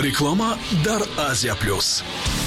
Реклама «Дар Азия Плюс».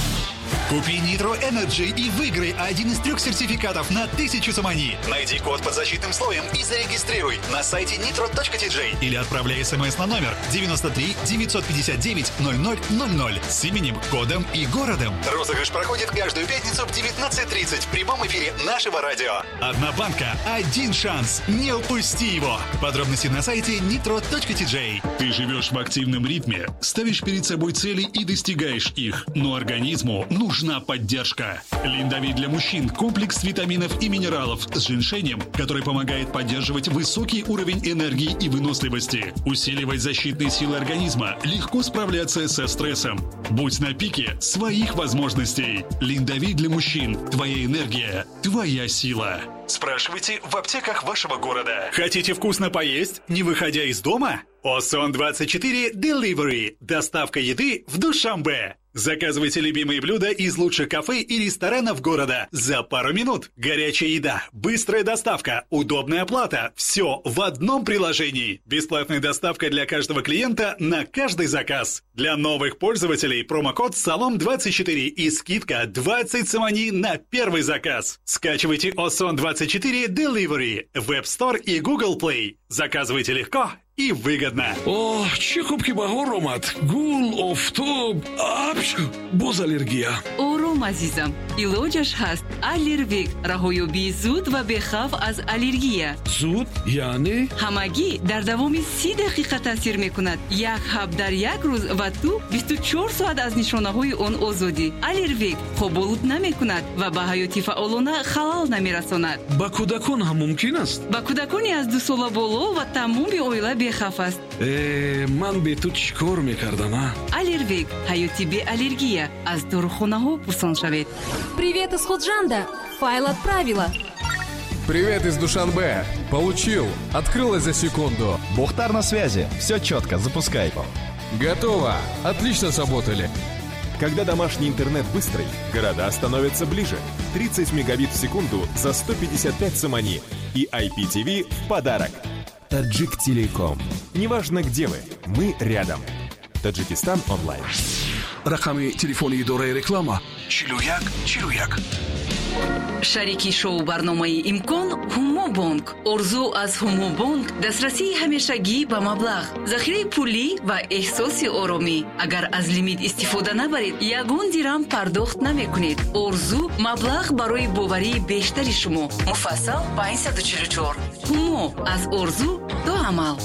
Купи Nitro Energy и выиграй один из 3 сертификатов на 1000 сомани. Найди код под защитным слоем и зарегистрируй на сайте nitro.tj или отправляй смс на номер 93 959 0000 с именем, кодом и городом. Розыгрыш проходит каждую пятницу в 19:30 в прямом эфире нашего радио. Одна банка, один шанс. Не упусти его. Подробности на сайте nitro.tj. Ты живешь в активном ритме, ставишь перед собой цели и достигаешь их, но организму нужна поддержка. Линдавит для мужчин – комплекс витаминов и минералов с женьшенем, который помогает поддерживать высокий уровень энергии и выносливости, усиливать защитные силы организма, легко справляться со стрессом. Будь на пике своих возможностей. Линдавит для мужчин – твоя энергия, твоя сила. Спрашивайте в аптеках вашего города. Хотите вкусно поесть, не выходя из дома? Осон24 Delivery. Доставка еды в Душанбе. Заказывайте любимые блюда из лучших кафе и ресторанов города за пару минут. Горячая еда, быстрая доставка, удобная оплата. Все в одном приложении. Бесплатная доставка для каждого клиента на каждый заказ. Для новых пользователей промокод САЛОМ24 и скидка 20 сомани на первый заказ. Скачивайте Осон24 Delivery в App Store и Google Play. Заказывайте легко и выгодно. О, чӣ хуб ки баҳор омад. Гул, офтоб, боз аллергия. Ором азизам, илоҷаш ҳаст. Аллервек, раҳоёбии зуд ва бехавф аз аллергия. Зуд? Яъне? Ҳамагӣ дар давоми 30 дақиқа таъсир мекунад. Як ҳаб дар як рӯз ва ту 24 соат аз нишонаҳои он озодӣ. Аллервек хоболуд намекунад ва ба ҳаёти фаъолона халал намерасонад. Ба кӯдакон ҳам мумкин аст? ба кӯдакони аз 2 сола боло ва тамоми оила бехавф аст. ман бе ту чӣ кор мекардам? Аллервек, ҳаёти бе аллергия. Аз дорухонаҳо пурсон шавед. Привет из Худжанда. Файл отправила. Привет из Душанбе. Получил. Открылось за секунду. Бухтар на связи. Все четко, запускай. Готово. Отлично сработали. Когда домашний интернет быстрый, города становятся ближе. 30 мегабит в секунду за 155 сомани. И IPTV в подарок. Таджик Телеком. Неважно, где вы, мы рядом. Таджикистан онлайн. Рақами телефони идораи реклама 4141. шарики шоу барномаи имкон ҳумо бонк. орзу аз ҳумо бонк дастрасии ҳамешагӣ ба маблағ, захираи пулӣ ва эҳсоси оромӣ. агар аз лимит истифода набаред, ягон дирам пардохт намекунед. орзу маблағ барои боварии бештари шумо. муфассал ба 144. ҳумо аз орзу то амал.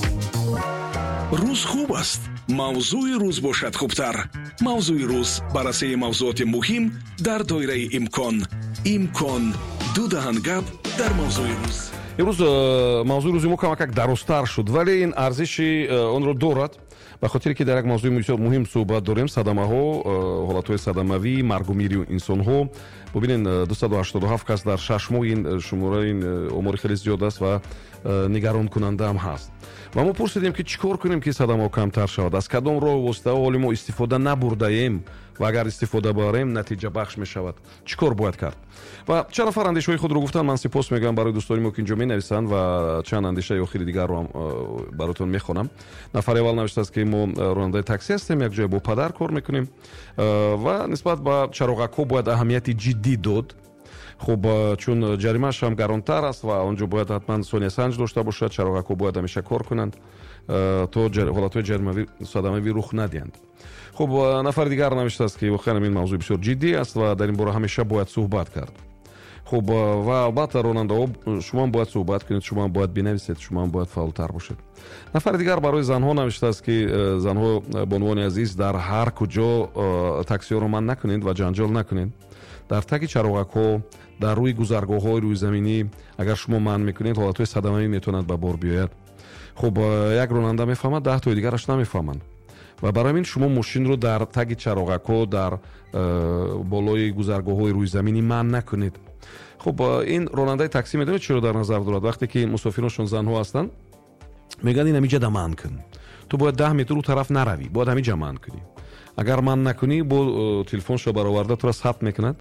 рӯз хуб аст. мавзӯи рӯз бошад хубтар. мавзӯи рӯз баррасии мавзуоти муҳим дар доираи имкон. имкон ду даҳангап дар мавзӯи рӯз. имрӯз мавзӯи рӯзи мо камакак дарозтар шуд, вале ин арзиши онро дорад, ба хотире ки дар як мавзӯи муҳим суҳбат дорем. садамаҳо, ҳолатҳои садамавӣ, маргу мири инсонҳо. бубинен 287 кас дар 6 моҳ, ин шумора, ин омори хеле зиёд аст ва нигаронкунанда ҳам ҳаст. ва мо пурсидем ки чӣ кор кунем ки садамаҳо камтар шавад, аз кадом роҳу воситаҳо ҳоли мо истифода набурдаем ва агар истифода барем натиҷабахш мешавад, чӣ кор бояд кард. ва чанд нафар андешаҳои худро гуфтанд. ман сипос мегӯям барои дӯстони мо ки инҷо менависанд ва чанд андешаи охири дигарро ҳам баротон мехонам. нафари аввал навиштааст ки мо ронандаи такси ҳастем, як ҷое бо падар кор мекунем ва нисбат ба чароғакҳо бояд аҳамияти ҷиддӣ дод. хуб, чун ҷаримааш ҳам гаронтар аст ва онҷо бояд ҳатман сония санҷ дошта бошад. чароғакҳо бояд ҳамеша кор кунанд то ҳолатҳои ҷаримавӣ садамавӣ рух надиҳанд. хуб, нафари дигар навиштааст ки воқеан ин мавзӯи бисёр ҷиддӣ аст ва дар ин бора ҳамеша бояд суҳбат кард. хуб, ва албатта ронандаҳо, шумо бояд суҳбат кунед, шумо бояд бинависед, шумо бояд фаъолтар бошед. нафари дигар барои занҳо навиштааст ки занҳо бонувони азиз, дар ҳар куҷо таксиҳоро манъ накунед ва ҷанҷол накунед. дар таги чароғакҳо, дар рӯи гузаргоҳҳои рӯизаминӣ агар шумо манъ мекунед, ҳолатҳои садамавӣ метавонад ба бор биёяд. хуб, як ронанда мефаҳмад, 10 тои дигараш намефаҳманд. ва барои ин шумо мошинро дар таги чароғакҳо, дар болои гузаргоҳҳои рӯизаминӣ манъ накунед. хуб, ин ронандаи таксӣ медонед чиро дар назар дорад. вақте ки мусофироншон занҳо ҳастанд, мегӯянд ин ҳамиҷа да манъ кун, ту бояд 10 метр ӯ тараф наравӣ, бояд ҳамиҷа манъ кунӣ. агар манъ накунӣ, бо телефоншо бароварда туро сабт мекунад.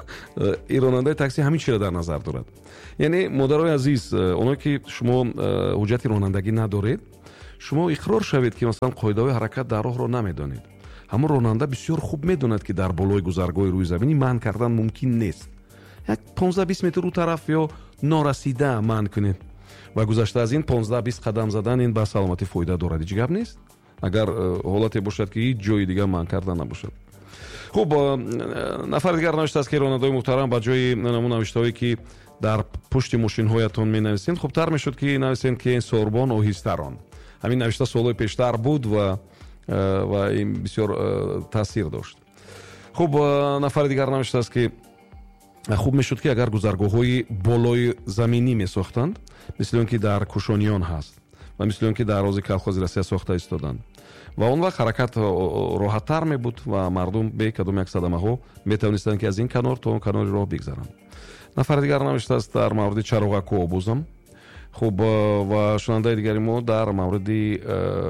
ин ронандаи таксӣ ҳамин чиро дар назар дорад. яъне модарои азиз, оное ки шумо ҳуҷҷати ронандагӣ надоред, шумо иқрор шавед ки масалан қоидаҳои ҳаракат дар роҳро намедонед. ҳамон ронанда бисёр хуб медонад ки дар болои гузаргоҳи рӯи заминӣ манъ кардан мумкин нест. як 15-20 метр рӯ тараф ё норасида манъ кунед ва гузашта аз ин 15-20 қадам задан ин ба саломатӣ фоида дорад. ҳеҷ гап нест, агар ҳолате бошад ки ҳеҷ ҷои дигар манъ карда набошад. хуб, нафари дигар навиштааст ки ронандаҳои муҳтарам ба ҷои намун навиштаҳое ки дар пушти мошинҳоятон менависед, хубтар мешуд ки нависед ки сорбон оҳистарон. ҳамин навишта солҳои пештар буд ва ин бисёр таъсир дошт. хуб, нафари дигар навиштааст ки хуб мешуд ки агар гузаргоҳҳои болои заминӣ месохтанд, мисли он ки дар кушониён ҳаст ва мисли он ки дар рози колхози Россия сохта истоданд, ва он вақт ҳаракат роҳаттар мебуд ва мардум бе кадом як садамаҳо метавонистанд ки аз ин канор то он канори роҳ бигзаранд. нафари дигар навиштааст дар мавриди чароғаку обузам. хуб, ва шунавандаи дигари мо дар мавриди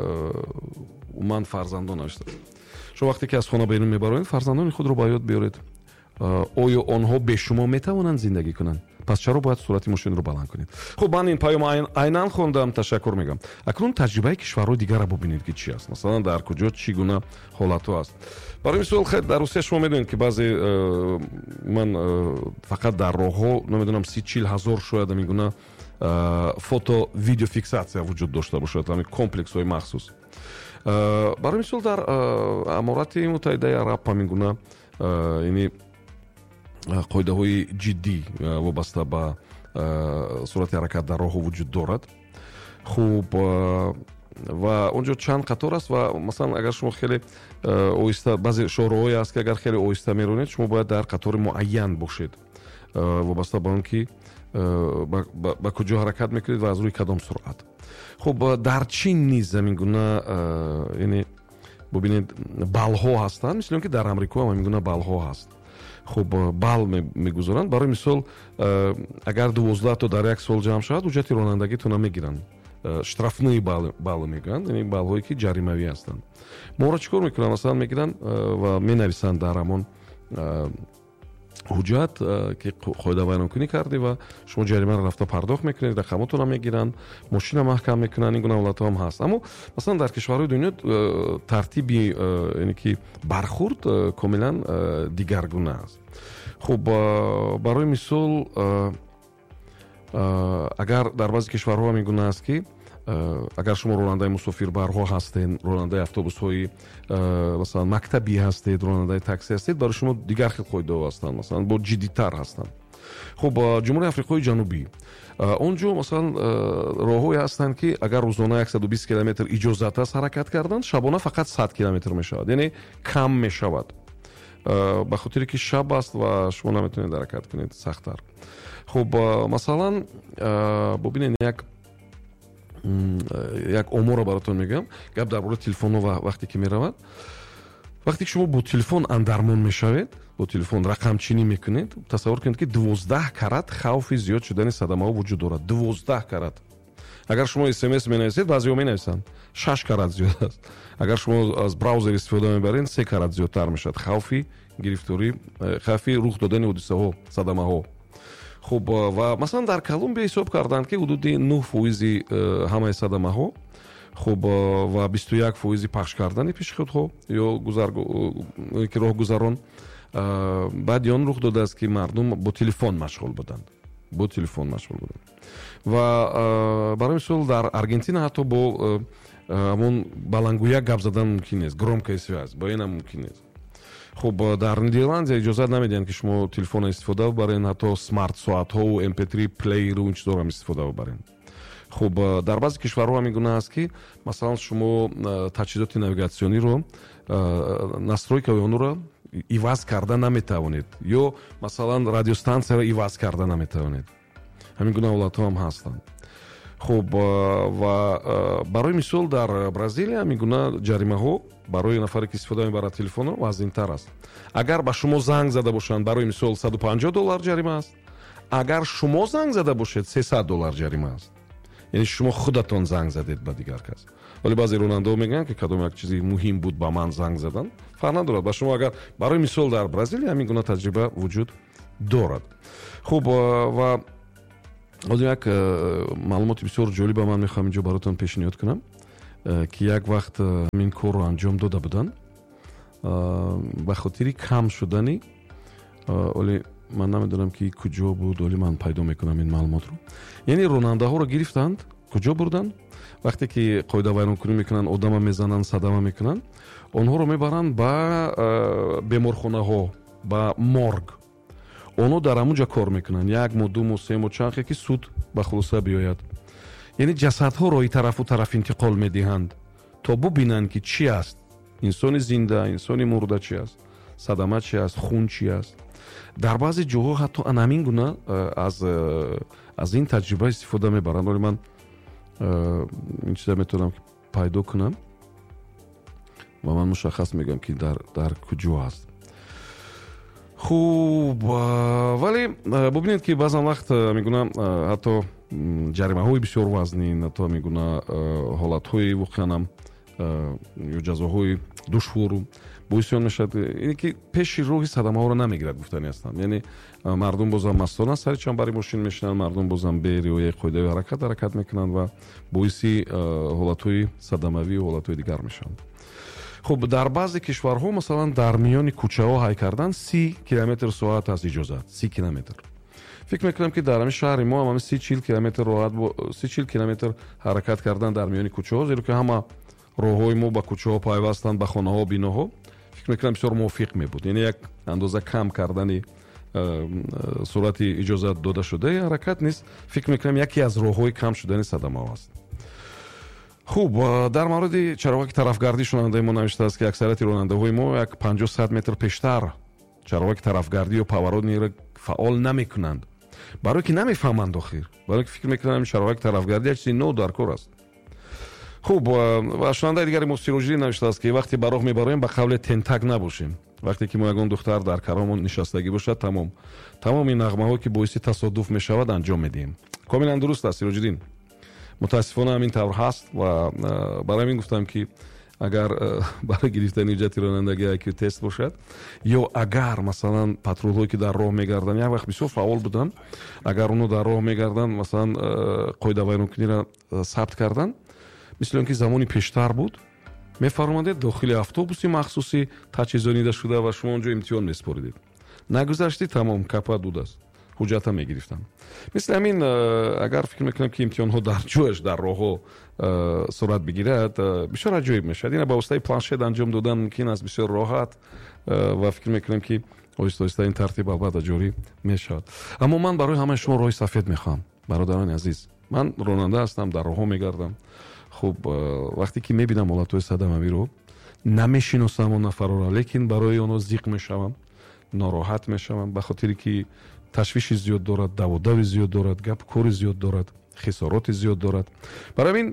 умуман фарзандон навиштааст. шумо вақте ки аз хона берун мебароед, фарзандони худро ба ёд биёред. оё онҳо бе шумо метавонанд зиндагӣ кунанд? пас чаро бояд сурати мошинро баланд кунед? хуб, ман ин паём айнан хондам. ташаккур мегӯям. акнун таҷрибаи кишварҳои дигарро бубинед ки чӣ аст, масалан дар куҷо чӣ гуна ҳолатҳо аст. барои мисол, дар Русия шумо медонед ки баъзе ман фақат дар роҳҳо намедонам 30-40 ҳазор шояд ҳамин гуна фото видеофиксатсия вуҷуд дошта бошад, ҳамин комплексҳои махсус. барои мисол дар аморати муттаҳидаи араб ҳамин гуна яъни қоидаҳои ҷиддӣ вобаста ба сурати ҳаракат дар роҳҳо вуҷуд дорад. хуб, ва онҷо чанд қатор аст ва масалан агар шумо хеле оҳиста, баъзе шоҳроҳое аст ки агар хеле оҳиста меронед, шумо бояд дар қатори муайян бошед вобаста ба он ки ба куҷо ҳаракат мекунед ва аз рӯи кадом суръат. хуб, дар чин низ ҳамин гуна яъне бубинед балҳо ҳастанд, мисли он ки дар амрико ҳам ҳамин гуна балҳо ҳаст. хуб, бал мегузоранд. барои мисол, агар 12 то дар як сол ҷамъ шавад, ҳуҷҷати ронандагитона мегиранд. штрафные баллы мегӯянд, яъне балҳое ки ҷаримавӣ ҳастанд. моро чӣ кор мекунанд? Масалан мегиранд ва менависанд дар ҳамон ҳуҷҷат ки қоидавайронкунӣ кардӣ ва шумо ҷаримаро рафта пардохт мекунед, рақамотонро мегиранд, мошина маҳкам мекунанд. ин гуна ҳолатҳо ҳам ҳаст. аммо масалан дар кишварҳои дунё тартиби яъне ки бархурд комилан дигаргуна аст. хуб, барои мисол, агар дар баъзе кишварҳо ҳамин гуна аст ки агар шумо ронандаи мусофирбарҳо ҳастед, ронандаи автобусҳои масалан мактабӣ ҳастед, ронандаи такси ҳастед, барои шумо дигар хел қоидаҳо ҳастанд, масалан бо ҷиддитар ҳастанд. хуб, ҷумҳурии Африқои Ҷанубӣ, онҷо масалан роҳҳое ҳастанд ки агар рӯзона 120 километр иҷозат аст ҳаракат кардан, шабона фақат 100 километр мешавад, яъне кам мешавад, ба хотире ки шаб аст ва шумо наметавонед ҳаракат кунед сахттар. хуб, масалан бубинед як омора баротон мегӯям. гап дар бораи телефонҳо вақте ки меравад, вақте ки шумо бо телефон андармон мешавед, бо телефон рақамчинӣ мекунед, тасаввур кунед ки 12 карат хавфи зиёд шудани садамаҳо вуҷуд дорад. 12 карат. агар шумо смс менависед, баъзеҳо менависанд 6 карат зиёд аст. агар шумо аз браузер истифода мебаред, 3 карат зиёдтар мешавад хавфи гирифторӣ, хавфи рух додани ҳодисаҳо, садамаҳо. хуб, ва масалан дар Колумбия ҳисоб карданд ки ҳудуди 9% ҳамаи садамаҳо, хуб, ва 21% пахш кардани пешиходҳо ё роҳгузарон баъди он рух додааст ки мардум бо телефон машғул буданд. ва барои мисол дар Аргентина ҳатто бо ҳамон балангӯя гап задан мумкин нест, громкая связь бо ин ҳам мумкин нест. хуб, дар Нидерландия иҷозат намедиҳанд ки шумо телефонро истифода бибаред, ҳатто смарт соатҳову MP3 плееру ин чизоро ҳам истифода бибаред. хуб, дар баъзе кишварҳо ҳамин гуна аст ки масалан шумо таҷҳизоти навигатсиониро, настройкаи онро иваз карда наметавонед, ё масалан радиостанцияро иваз карда наметавонед. ҳамин гуна ҳолатҳо ҳам ҳастанд. хуб, ва барои мисол дар Бразилия ҳамин гуна ҷаримаҳо барои нафаре ки истифода мебарад телефонро вазнинтар аст. агар ба шумо занг зада бошанд, барои мисол $150 ҷарима аст. агар шумо занг зада бошед, $300 ҷарима аст. яъне шумо худатон занг задед ба дигар кас. вале баъзе ронандаҳо мегӯянд ки кадом як чизи муҳим буд ба ман занг задан, фарқ надорад. ба шумо агар барои мисол дар Бразилия ҳамин гуна таҷриба вуҷуд дорад. хуб, ва ҳозир як маълумоти бисёр ҷолиба ман мехоҳам инҷо баротон пешниҳод кунам ки як вақт ҳамин корро анҷом дода буданд ба хотири кам шудани оле ман намедонам ки куҷо буд, оле ман пайдо мекунам ин маълумотро. яъне ронандаҳоро гирифтанд, куҷо бурдан, вақте ки қоидавайронкунӣ мекунанд, одама мезананд, садама мекунанд, онҳоро мебаранд ба беморхонаҳо, ба морг. онҳо дар ҳамунҷа кор мекунанд 1 моҳ 2 моҳ 3 моҳ чанхе ки суд ба хулоса биёяд. яъне ҷасадҳоро и тарафу тараф интиқол медиҳанд то бубинанд ки чи аст, инсони зинда, инсони мурда чи аст, садама чи аст, хун чи аст. дар баъзе ҷоҳо ҳатто анамин гуна аз ин таҷриба истифода мебаранд. оле ман ин чиза метавонам пайдо кунам ва ман мушаххас мегӯям ки дар куҷо аст. хуб, вале бубинед ки баъзан вақт мегӯям ҳатто ҷаримаҳои бисёр вазнин, ҳатто мегӯям ҳолатҳои воқеанам ё ҷазоҳои душвору боиси он мешавад ине ки пеши роҳи садамаҳоро намегирад гуфтани ҳастанд. яъне мардум бозам мастона сари чамбари мошин мешинанд, мардум бозам бе риояи қоидаи ҳаракат мекунанд ва боиси ҳолатҳои садамавию ҳолатҳои дигар мешаванд. хуб, дар баъзе кишварҳо масалан дар миёни кӯчаҳо ҳай кардан 30 км соат аст иҷозат. 30 км. фикр мекунам ки дар ҳамин шаҳри мо ҳам 30-40 км роҳат 30-40 км ҳаракат кардан дар миёни кӯчаҳо, зеро ки ҳама роҳҳои мо ба кӯчаҳо пайвастанд, ба хонаҳо, биноҳо. фикр мекунам бисёр мувофиқ мебуд. яъне як андоза кам кардани сурати иҷозат додашудаи ҳаракат низ фикр мекунам яке аз роҳҳои кам шудани садамаҳо аст. хуб, дар мавриди чароваки тарафгардӣ шунавандаи мо навиштааст ки аксарияти ронандаҳои мо як 50-100 метр пештар чароваки тарафгардӣ ё поворотниро фаъол намекунанд, барое ки намефаҳманд охир, барое ки фикр мекунанд чароваки тарафгардӣ як чизи нов дар кор аст. хуб, ва шунавандаи дигари мо Сироҷдин навиштааст ки вақте ба роҳ мебароем ба қавле тентак набошем. вақте ки мо ягон духтар дар каромон нишастагӣ бошад, тамоми нағмаҳое ки боиси тасодуф мешавад анҷом медиҳем. комилан дуруст аст Сироҷдин. мутаассифона ҳамин тавр ҳаст ва барои ин гуфтам ки агар барои гирифтани ҳуҷҷати ронандагӣ IQ тест бошад ё агар масалан патрулҳое ки дар роҳ мегарданд як вақт бисёр фаъол буданд, агар онҳо дар роҳ мегарданд масалан қоидавайронкуниро сабт карданд, мисли он ки замони пештар буд, мефармодед дохили автобуси махсуси таҷҳизонида шуда ва шумо онҷо имтиҳон меспоридед. нагузашти тамом, капа дуд аст, ҳуҷҷата мегирифтанд. мисли ҳамин агар фикр мекунам ки имтиҳонҳо дар ҷояш дар роҳҳо сурат бигирад, бисёр аҷоиб мешавад. ина ба воситаи планшет анҷом додан мумкин аст, бисёр роҳат, ва фикр мекунам ки оҳиста оҳиста ин тартиб албатта ҷорӣ мешавад. аммо ман барои ҳамаи шумо роҳи сафед мехоҳам, бародарони азиз. ман ронанда ҳастам, дар роҳҳо мегардам. хуб, вақте ки мебинам ҳолатҳои садамавиро, намешиносам он нафарро, лекин барои онҳо зиқ мешавам, нороҳат мешавам, ба хотире ки ташвиши зиёд дорад, даводави зиёд дорад, гапу кори зиёд дорад, хисороти зиёд дорад. барои ин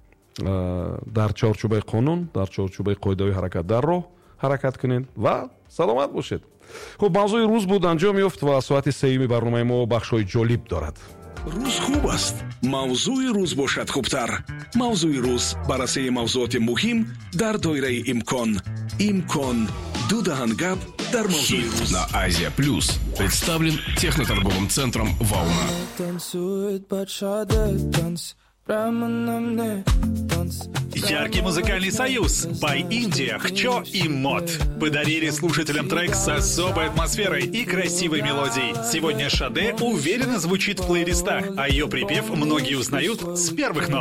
дар чорчӯбаи қонун, дар чорчӯбаи қоидаҳои ҳаракат дар роҳ ҳаракат кунед ва саломат бошед. хуб, мавзӯи рӯз буд анҷом ёфт ва соати 3 барномаи мо бахшҳои ҷолиб дорад. рӯз хуб аст, мавзӯи рӯз бошад хубтар. мавзӯи рӯз баррасии мавзуоти муҳим дар доираи имкон. имкон ду дahангап дар мавзӯи рӯз на Азия Плюс представлен техноторговым центром Волна. Яркий музыкальный союз by Индия, Хчо и Мод подарили слушателям трек с особой атмосферой и красивой мелодией. Сегодня Шаде уверенно звучит в плейлистах, а ее припев многие узнают с первых нот.